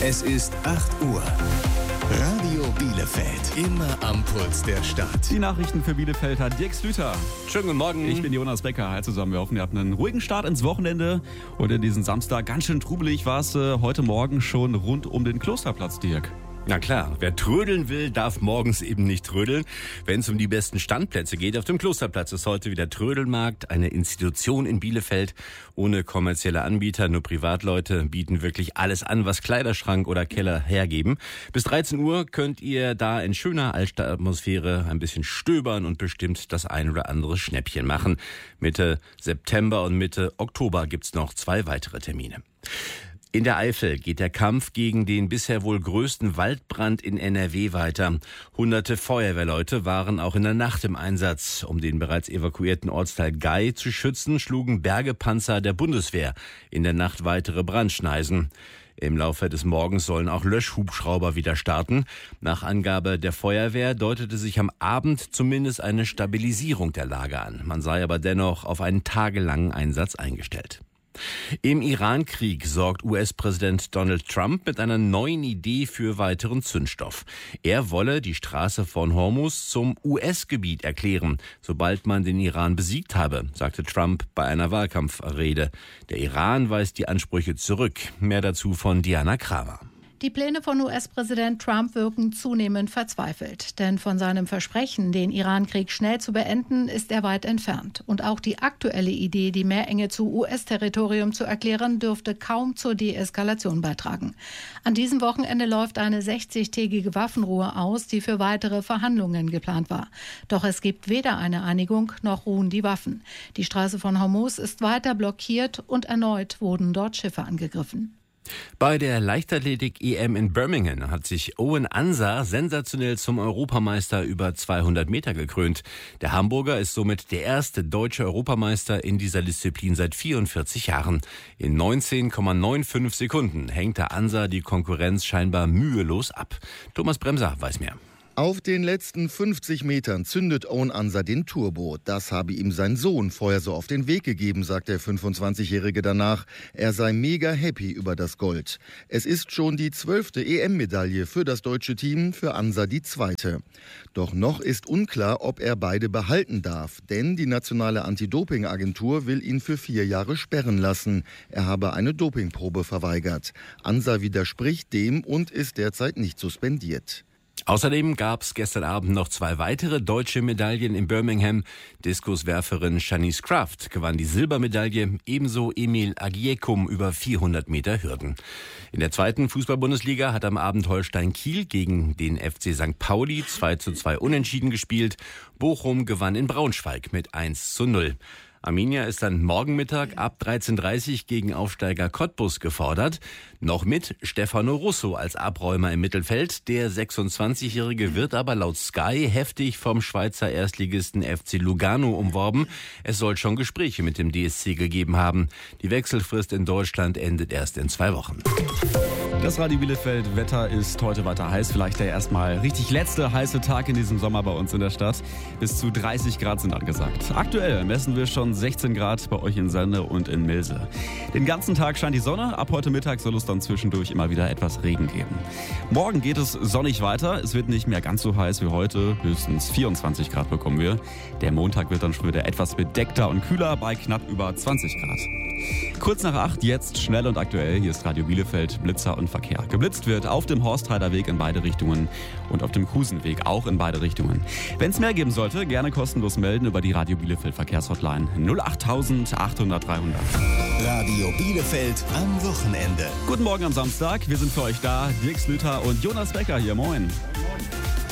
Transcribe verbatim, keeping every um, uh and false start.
Es ist acht Uhr. Radio Bielefeld. Immer am Puls der Stadt. Die Nachrichten für Bielefeld hat Dirk Slüter. Schönen guten Morgen. Ich bin Jonas Becker. Hi zusammen. Wir hoffen, ihr habt einen ruhigen Start ins Wochenende. Und in diesen Samstag ganz schön trubelig war es äh, heute Morgen schon rund um den Klosterplatz, Dirk. Na klar, wer trödeln will, darf morgens eben nicht trödeln. Wenn es um die besten Standplätze geht, auf dem Klosterplatz ist heute wieder Trödelmarkt, eine Institution in Bielefeld ohne kommerzielle Anbieter. Nur Privatleute bieten wirklich alles an, was Kleiderschrank oder Keller hergeben. Bis dreizehn Uhr könnt ihr da in schöner Altstadtatmosphäre ein bisschen stöbern und bestimmt das ein oder andere Schnäppchen machen. Mitte September und Mitte Oktober gibt's noch zwei weitere Termine. In der Eifel geht der Kampf gegen den bisher wohl größten Waldbrand in N R W weiter. Hunderte Feuerwehrleute waren auch in der Nacht im Einsatz. Um den bereits evakuierten Ortsteil Gei zu schützen, schlugen Bergepanzer der Bundeswehr in der Nacht weitere Brandschneisen. Im Laufe des Morgens sollen auch Löschhubschrauber wieder starten. Nach Angabe der Feuerwehr deutete sich am Abend zumindest eine Stabilisierung der Lage an. Man sei aber dennoch auf einen tagelangen Einsatz eingestellt. Im Iran-Krieg sorgt U S-Präsident Donald Trump mit einer neuen Idee für weiteren Zündstoff. Er wolle die Straße von Hormuz zum U S-Gebiet erklären, sobald man den Iran besiegt habe, sagte Trump bei einer Wahlkampfrede. Der Iran weist die Ansprüche zurück. Mehr dazu von Diana Kramer. Die Pläne von U S-Präsident Trump wirken zunehmend verzweifelt. Denn von seinem Versprechen, den Iran-Krieg schnell zu beenden, ist er weit entfernt. Und auch die aktuelle Idee, die Meerenge zu U S-Territorium zu erklären, dürfte kaum zur Deeskalation beitragen. An diesem Wochenende läuft eine sechzigtägige Waffenruhe aus, die für weitere Verhandlungen geplant war. Doch es gibt weder eine Einigung, noch ruhen die Waffen. Die Straße von Hormuz ist weiter blockiert und erneut wurden dort Schiffe angegriffen. Bei der Leichtathletik-E M in Birmingham hat sich Owen Ansah sensationell zum Europameister über zweihundert Meter gekrönt. Der Hamburger ist somit der erste deutsche Europameister in dieser Disziplin seit vierundvierzig Jahren. In neunzehn Komma fünfundneunzig Sekunden hängte Ansah die Konkurrenz scheinbar mühelos ab. Thomas Bremser weiß mehr. Auf den letzten fünfzig Metern zündet Owen Ansah den Turbo. Das habe ihm sein Sohn vorher so auf den Weg gegeben, sagt der fünfundzwanzigjährige danach. Er sei mega happy über das Gold. Es ist schon die zwölfte E M-Medaille für das deutsche Team, für Ansah die zweite. Doch noch ist unklar, ob er beide behalten darf. Denn die nationale Anti-Doping-Agentur will ihn für vier Jahre sperren lassen. Er habe eine Dopingprobe verweigert. Ansah widerspricht dem und ist derzeit nicht suspendiert. Außerdem gab es gestern Abend noch zwei weitere deutsche Medaillen in Birmingham. Diskuswerferin Shanice Kraft gewann die Silbermedaille, ebenso Emil Agiekum über vierhundert Meter Hürden. In der zweiten Fußball-Bundesliga hat am Abend Holstein Kiel gegen den F C Sankt Pauli zwei zu zwei unentschieden gespielt. Bochum gewann in Braunschweig mit eins zu null. Arminia ist dann morgen Mittag ab dreizehn Uhr dreißig gegen Aufsteiger Cottbus gefordert. Noch mit Stefano Russo als Abräumer im Mittelfeld. Der sechsundzwanzigjährige wird aber laut Sky heftig vom Schweizer Erstligisten F C Lugano umworben. Es soll schon Gespräche mit dem D S C gegeben haben. Die Wechselfrist in Deutschland endet erst in zwei Wochen. Das Radio Bielefeld Wetter ist heute weiter heiß. Vielleicht der erstmal richtig letzte heiße Tag in diesem Sommer bei uns in der Stadt. Bis zu dreißig Grad sind angesagt. Aktuell messen wir schon sechzehn Grad bei euch in Sende und in Milse. Den ganzen Tag scheint die Sonne. Ab heute Mittag soll es dann zwischendurch immer wieder etwas Regen geben. Morgen geht es sonnig weiter. Es wird nicht mehr ganz so heiß wie heute. Höchstens vierundzwanzig Grad bekommen wir. Der Montag wird dann schon wieder etwas bedeckter und kühler bei knapp über zwanzig Grad. Kurz nach acht, jetzt schnell und aktuell. Hier ist Radio Bielefeld, Blitzer und Verkehr. Geblitzt wird auf dem Horstheider Weg in beide Richtungen und auf dem Kusenweg auch in beide Richtungen. Wenn es mehr geben sollte, gerne kostenlos melden über die Radio Bielefeld Verkehrshotline null acht achthundert dreihundert. Radio Bielefeld am Wochenende. Guten Morgen am Samstag. Wir sind für euch da. Dirk Slüter und Jonas Becker hier. Moin.